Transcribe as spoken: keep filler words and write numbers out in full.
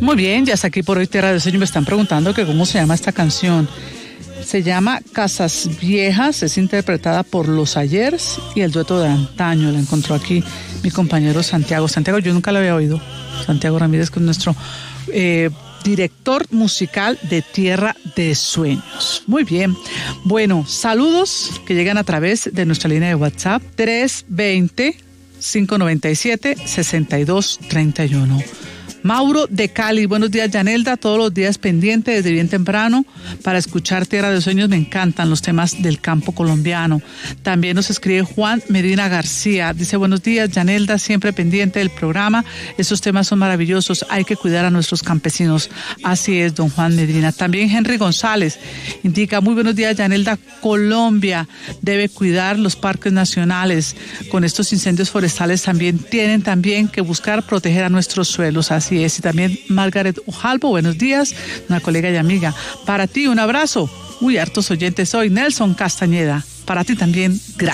Muy bien, ya está aquí por hoy Tierra de Sueños. Me están preguntando que cómo se llama esta canción. Se llama Casas Viejas, es interpretada por Los Ayers y el dueto de antaño. La encontró aquí mi compañero Santiago. Santiago, yo nunca la había oído. Santiago Ramírez, que es nuestro eh, director musical de Tierra de Sueños. Muy bien. Bueno, saludos que llegan a través de nuestra línea de WhatsApp tres veinte, cinco noventa y siete, sesenta y dos treinta y uno. Mauro de Cali, buenos días Yanelda, todos los días pendiente desde bien temprano para escuchar Tierra de Sueños, me encantan los temas del campo colombiano. También nos escribe Juan Medina García, dice buenos días Yanelda, siempre pendiente del programa, esos temas son maravillosos, hay que cuidar a nuestros campesinos, así es don Juan Medina. También Henry González indica muy buenos días Yanelda, Colombia debe cuidar los parques nacionales, con estos incendios forestales también tienen también que buscar proteger a nuestros suelos, así es. Y también Margaret Ujalbo, buenos días, una colega y amiga. Para ti, un abrazo. Uy, hartos oyentes hoy. Nelson Castañeda, para ti también, gracias.